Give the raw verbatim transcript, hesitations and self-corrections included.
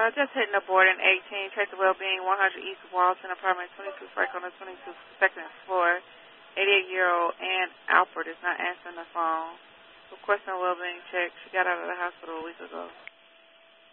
just hitting the board in eighteen. Check the well-being, one hundred East Walton, apartment twenty-two, Frank on the twenty-second floor. eighty-eight-year-old Ann Alford is not answering the phone. Requesting a well-being check. She got out of the hospital a week ago.